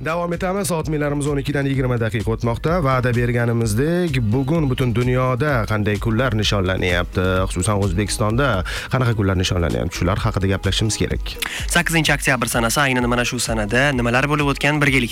Davom etamiz. Soatlarimiz 12 dan 20 daqiqa o'tmoqda. Va'da berganimizdek, bugun butun dunyoda qanday kunlar nishonlanyapti, xususan O'zbekistonda qanaqa kunlar nishonlanyapti, shular haqida gaplashishimiz kerak. 8-oktyabr sanasi aynan mana shu sanada nimalar bo'lib o'tgan birgalikda